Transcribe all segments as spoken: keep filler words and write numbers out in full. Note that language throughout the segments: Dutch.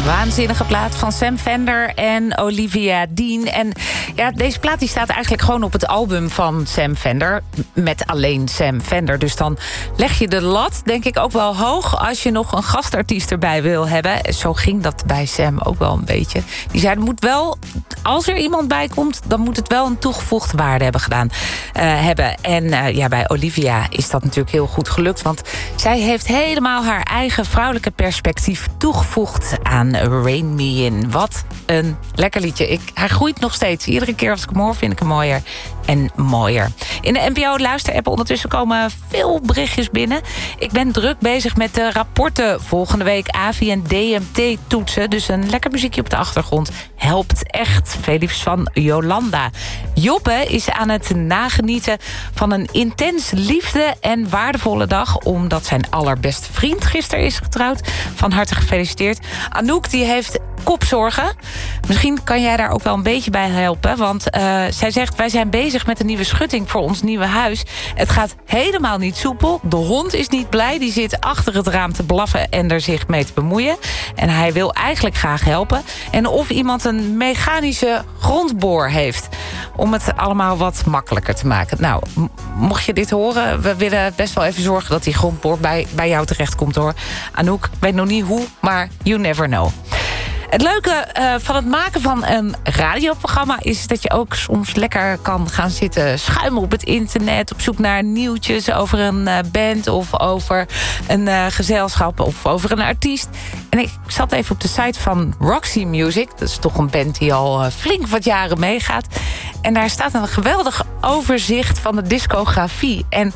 Waanzinnige plaat van Sam Fender en Olivia Dean. En ja, deze plaat die staat eigenlijk gewoon op het album van Sam Fender. Met alleen Sam Fender. Dus dan leg je de lat, denk ik, ook wel hoog als je nog een gastartiest erbij wil hebben. Zo ging dat bij Sam ook wel een beetje. Die zei, er moet wel, als er iemand bij komt, dan moet het wel een toegevoegde waarde hebben gedaan. Uh, hebben. En uh, ja, bij Olivia is dat natuurlijk heel goed gelukt. Want zij heeft helemaal haar eigen vrouwelijke perspectief toegevoegd aan Rain Me In. Wat een lekker liedje. Ik, hij groeit nog steeds. Iedere keer als ik hem hoor, vind ik hem mooier en mooier. In de N P O-luisterapp ondertussen komen veel berichtjes binnen. Ik ben druk bezig met de rapporten. Volgende week A V I en D M T-toetsen. Dus een lekker muziekje op de achtergrond helpt echt. Veel liefst van Jolanda. Joppe is aan het nagenieten van een intens liefde en waardevolle dag, omdat zijn allerbeste vriend gisteren is getrouwd. Van harte gefeliciteerd. Anouk die heeft kopzorgen. Misschien kan jij daar ook wel een beetje bij helpen. Want uh, zij zegt, wij zijn bezig met een nieuwe schutting voor ons nieuwe huis. Het gaat helemaal niet soepel. De hond is niet blij. Die zit achter het raam te blaffen en er zich mee te bemoeien. En hij wil eigenlijk graag helpen. En of iemand een mechanische grondboor heeft, om het allemaal wat makkelijker te maken. Nou, mocht je dit horen, we willen best wel even zorgen dat die grondboor bij, bij jou terecht komt, hoor. Anouk, ik weet nog niet hoe, maar you never know. Het leuke uh, van het maken van een radioprogramma is dat je ook soms lekker kan gaan zitten schuimen op het internet, op zoek naar nieuwtjes over een uh, band of over een uh, gezelschap of over een artiest. En ik zat even op de site van Roxy Music. Dat is toch een band die al uh, flink wat jaren meegaat. En daar staat een geweldig overzicht van de discografie. En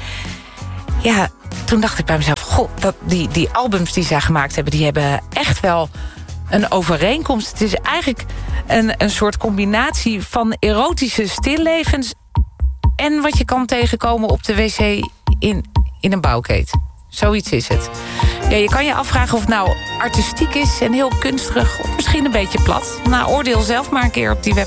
ja, toen dacht ik bij mezelf, goh, dat die, die albums die zij gemaakt hebben, die hebben echt wel een overeenkomst. Het is eigenlijk een, een soort combinatie van erotische stillevens en wat je kan tegenkomen op de wc in, in een bouwkeet. Zoiets is het. Ja, je kan je afvragen of het nou artistiek is en heel kunstig, of misschien een beetje plat. Nou, oordeel zelf maar een keer op die website.